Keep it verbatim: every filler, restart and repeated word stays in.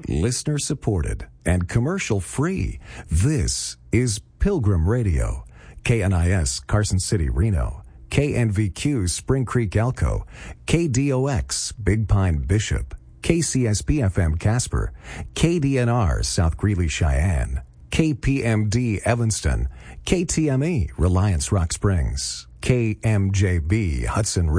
listener supported, and commercial free. This is Pilgrim Radio, K N I S Carson City, Reno, K N V Q Spring Creek, Elko, K D O X Big Pine, Bishop, K C S P F M Casper, K D N R South Greeley, Cheyenne, K P M D Evanston, K T M E Reliance Rock Springs, K M J B Hudson